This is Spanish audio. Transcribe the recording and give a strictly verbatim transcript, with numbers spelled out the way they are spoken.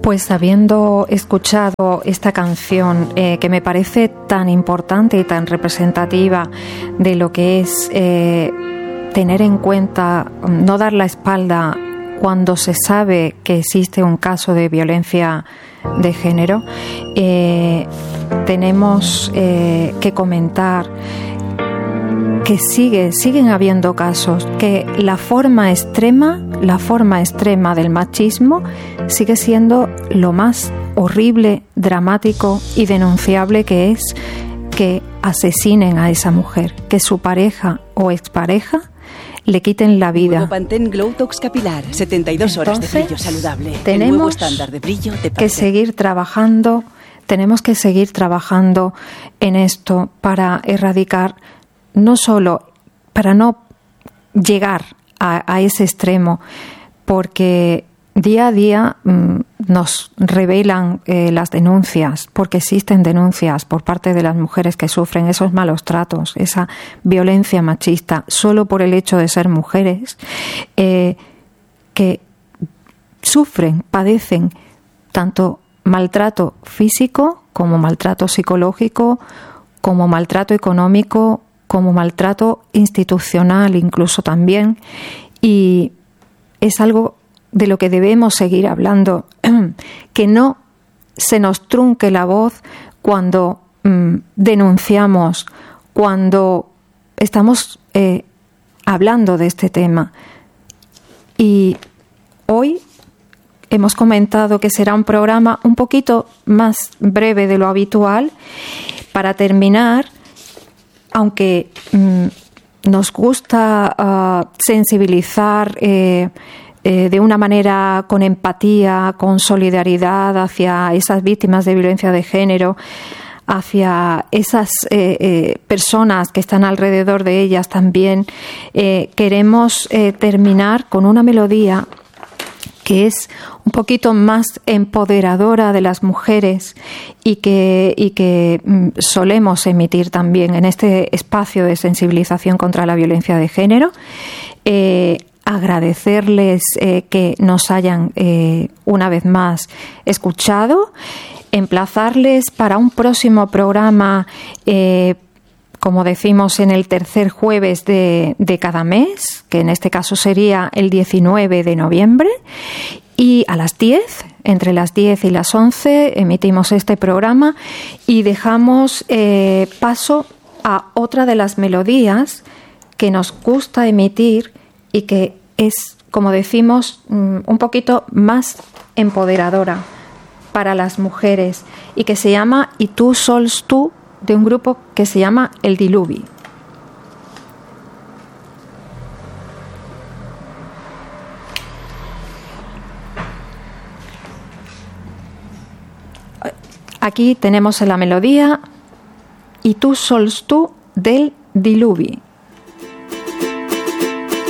Pues habiendo escuchado esta canción eh, que me parece tan importante y tan representativa de lo que es eh, tener en cuenta, no dar la espalda cuando se sabe que existe un caso de violencia de género, eh, tenemos eh, que comentar que sigue, siguen habiendo casos, que la forma extrema, la forma extrema del machismo sigue siendo lo más horrible, dramático y denunciable, que es que asesinen a esa mujer, que su pareja o expareja le quiten la vida. Nuevo Pantene Glow Tox Capilar, setenta y dos horas de brillo saludable. Tenemos el nuevo estándar de brillo de que seguir trabajando, tenemos que seguir trabajando en esto para erradicar, no solo para no llegar a, a ese extremo, porque día a día mmm, nos revelan eh, las denuncias, porque existen denuncias por parte de las mujeres que sufren esos malos tratos, esa violencia machista, solo por el hecho de ser mujeres, eh, que sufren, padecen tanto maltrato físico como maltrato psicológico, como maltrato económico, como maltrato institucional incluso también, y es algo de lo que debemos seguir hablando, que no se nos trunque la voz cuando mm, denunciamos, cuando estamos eh, hablando de este tema. Y hoy hemos comentado que será un programa un poquito más breve de lo habitual. Para terminar, aunque mmm, nos gusta uh, sensibilizar eh, eh, de una manera con empatía, con solidaridad hacia esas víctimas de violencia de género, hacia esas eh, eh, personas que están alrededor de ellas también, eh, queremos eh, terminar con una melodía que es un poquito más empoderadora de las mujeres y que, y que mm, solemos emitir también en este espacio de sensibilización contra la violencia de género. Eh, agradecerles eh, que nos hayan eh, una vez más escuchado, emplazarles para un próximo programa, eh, como decimos, en el tercer jueves de, de cada mes, que en este caso sería el diecinueve de noviembre, y a las diez, entre las diez y las once, emitimos este programa y dejamos eh, paso a otra de las melodías que nos gusta emitir y que es, como decimos, un poquito más empoderadora para las mujeres, y que se llama «I tu sols tu», de un grupo que se llama El Diluvi. Aquí tenemos la melodía «I tu sols tu» del Diluvi.